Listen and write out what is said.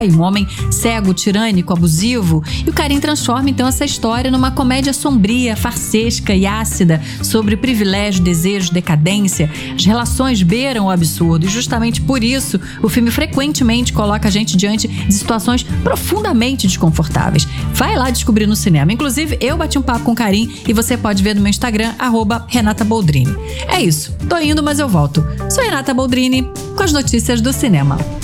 um homem cego, tirânico, abusivo, e o Karim transforma então essa história numa comédia sombria, farsesca e ácida sobre privilégio, desejo, decadência. As relações beiram o absurdo e justamente por isso o filme frequentemente coloca a gente diante de situações profundamente desconfortáveis. Vai lá descobrir no cinema. Inclusive, eu bati um papo com o Karim e você pode ver no meu Instagram, @Renata Boldrini. É isso, tô indo, mas eu volto. Sou Renata Boldrini com as notícias do cinema.